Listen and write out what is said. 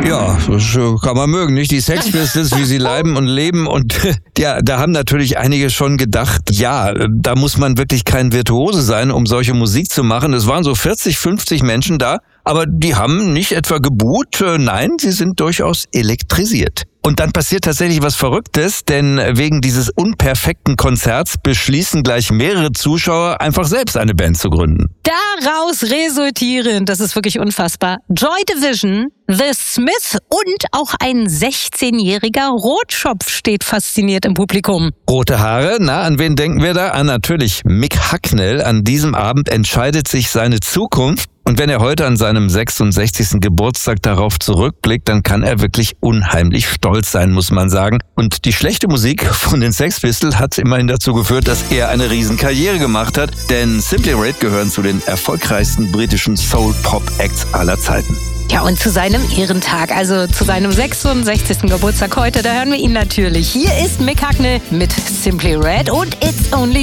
Ja, das kann man mögen, nicht? Die Sex Pistols, wie sie leiben und leben. Und ja, da haben natürlich einige schon gedacht, ja, da muss man wirklich kein Virtuose sein, um solche Musik zu machen. Es waren so 40, 50 Menschen da, aber die haben nicht etwa gebuht. Nein, sie sind durchaus elektrisiert. Und dann passiert tatsächlich was Verrücktes, denn wegen dieses unperfekten Konzerts beschließen gleich mehrere Zuschauer, einfach selbst eine Band zu gründen. Daraus resultierend, das ist wirklich unfassbar, Joy Division, The Smiths und auch ein 16-jähriger Rotschopf steht fasziniert im Publikum. Rote Haare, na, an wen denken wir da? An natürlich Mick Hucknall. An diesem Abend entscheidet sich seine Zukunft. Und wenn er heute an seinem 66. Geburtstag darauf zurückblickt, dann kann er wirklich unheimlich stolz sein, muss man sagen. Und die schlechte Musik von den Sex Pistols hat immerhin dazu geführt, dass er eine Riesenkarriere gemacht hat. Denn Simply Red gehören zu den erfolgreichsten britischen Soul-Pop-Acts aller Zeiten. Ja, und zu seinem Ehrentag, also zu seinem 66. Geburtstag heute, da hören wir ihn natürlich. Hier ist Mick Hucknall mit Simply Red und It's Only